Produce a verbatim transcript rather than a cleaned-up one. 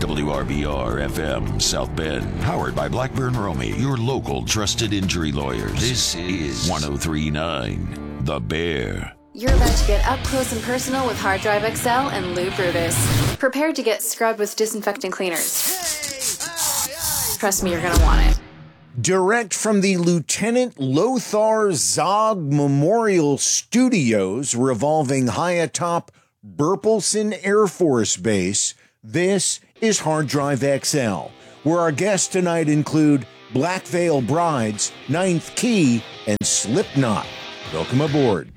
W R B R F M South Bend, powered by Blackburn Romy, your local trusted injury lawyers. This is one oh three point nine The Bear. You're about to get up close and personal with Hard Drive X L and Lou Brutus. Prepare to get scrubbed with disinfectant cleaners. Trust me, you're going to want it. Direct from the Lieutenant Lothar Zog Memorial Studios revolving high atop Burpelson Air Force Base, this is Hard Drive X L, where our guests tonight include Black Veil Brides, Ninth Key, and Slipknot. Welcome aboard.